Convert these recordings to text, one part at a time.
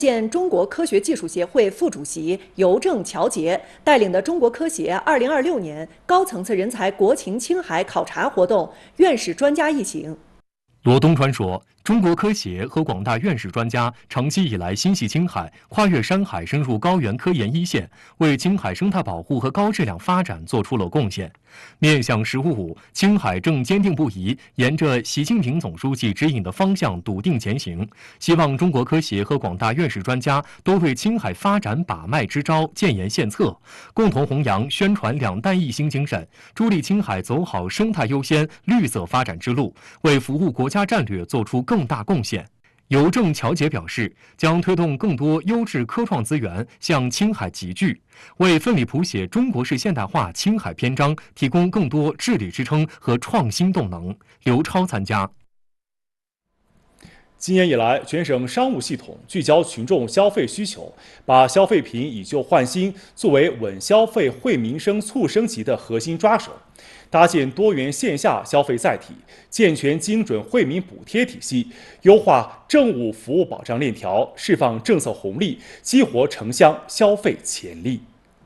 现中国科学技术协会副主席尤正乔杰带领的中国科协2026年高层次人才国情青海考察活动院士专家一行。 罗东川说，中国科协和广大院士专家长期以来心系青海，跨越山海，深入高原科研一线，为青海生态保护和高质量发展做出了贡献。面向“15+5”，青海正坚定不移，沿着习近平总书记指引的方向笃定前行。希望中国科协和广大院士专家多为青海发展把脉支招、建言献策，共同弘扬宣传两弹一星精神，助力青海走好生态优先、绿色发展之路，为服务国家战略做出更大贡献。尤正乔杰表示，将推动更多优质科创资源向青海集聚，为奋力谱写中国式现代化青海篇章提供更多治理支撑和创新动能。刘超参加。 今年以来，全省商务系统聚焦群众消费需求，把消费品以旧换新作为稳消费、惠民生、促升级的核心抓手，搭建多元线下消费载体，健全精准惠民补贴体系，优化政务服务保障链条，释放政策红利，激活城乡消费潜力。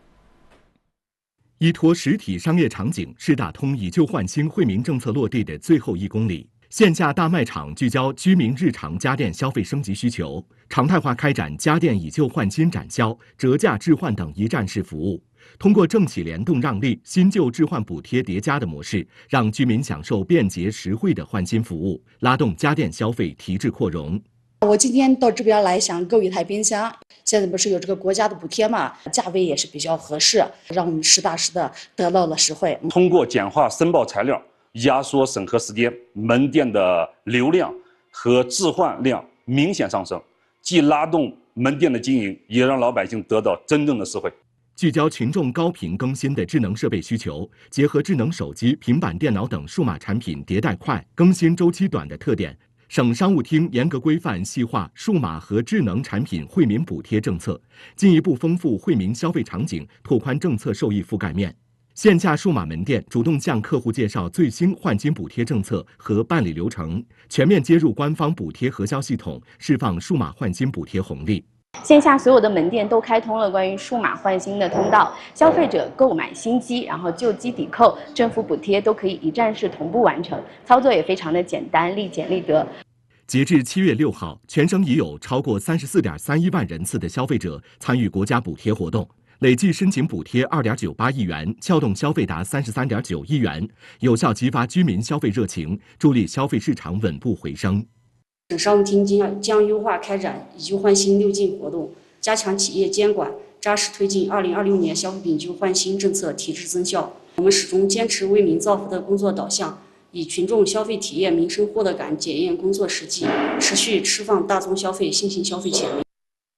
依托实体商业场景，是打通以旧换新惠民政策落地的最后1公里。线下大卖场聚焦居民日常家电消费升级需求，常态化开展家电以旧换新展销、折价置换等一站式服务。通过政企联动让利、新旧置换补贴叠加的模式，让居民享受便捷实惠的换新服务，拉动家电消费提质扩容。 我今天到这边来想购一台冰箱，现在不是有这个国家的补贴嘛，价位也是比较合适，让我们实打实的得到了实惠。 通过简化申报材料，压缩审核时间，门店的流量和置换量明显上升，既拉动门店的经营，也让老百姓得到真正的实惠。 聚焦群众高频更新的智能设备需求，结合智能手机、平板电脑等数码产品迭代快、更新周期短的特点，省商务厅严格规范细化数码和智能产品惠民补贴政策，进一步丰富惠民消费场景，拓宽政策受益覆盖面。线下数码门店主动向客户介绍最新换新补贴政策和办理流程，全面接入官方补贴核销系统，释放数码换新补贴红利。 线下所有的门店都开通了关于数码换新的通道，消费者购买新机，然后旧机抵扣，政府补贴都可以一站式同步完成，操作也非常的简单，立简立得。 截至7月6号，全省已有超过34.31万人次的消费者参与国家补贴活动，累计申请补贴2.98亿元，撬动消费达33.9亿元，有效激发居民消费热情，助力消费市场稳步回升。 省商务厅将优化开展以旧换新6进活动，加强企业监管，扎实推进2026年消费品旧换新政策提质增效。我们始终坚持为民造福的工作导向，以群众消费体验、民生获得感检验工作实际，持续释放大宗消费、新型消费潜力。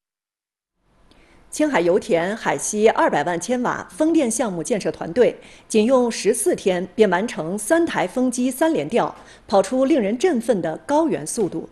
青海油田海西200万千瓦风电项目建设团队仅用14天便完成3台风机3连吊，跑出令人振奋的高原速度。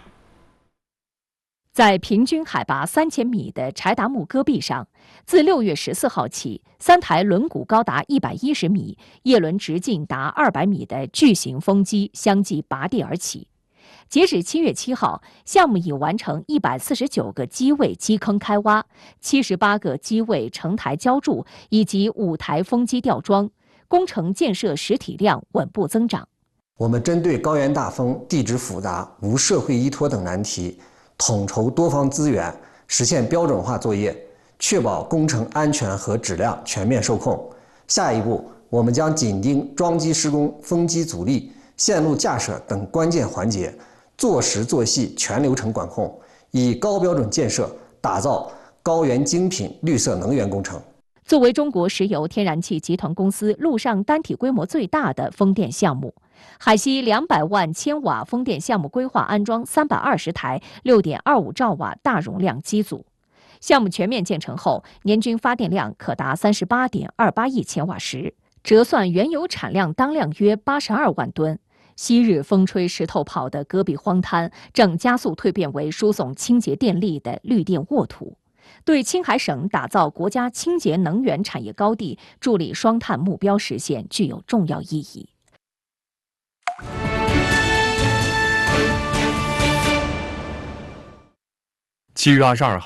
在平均海拔3000米的柴达木戈壁上，自6月14号起，3台轮毂高达110米、叶轮直径达200米的巨型风机相继拔地而起。截止7月7号，项目已完成149个机位基坑开挖，78个机位成台浇筑，以及5台风机吊装，工程建设实体量稳步增长。 我们针对高原大风、地质复杂、无社会依托等难题，统筹多方资源，实现标准化作业，确保工程安全和质量全面受控。下一步，我们将紧盯装机施工、风机阻力、线路架设等关键环节，做实做细全流程管控，以高标准建设打造高原精品绿色能源工程。 作为中国石油天然气集团公司陆上单体规模最大的风电项目，海西200万千瓦风电项目规划安装320台6.25兆瓦大容量机组。项目全面建成后，年均发电量可达38.28亿千瓦时，折算原油产量当量约82万吨。昔日风吹石头跑的戈壁荒滩，正加速蜕变为输送清洁电力的绿电沃土，对青海省打造国家清洁能源产业高地、助力双碳目标实现具有重要意义。 7月22号。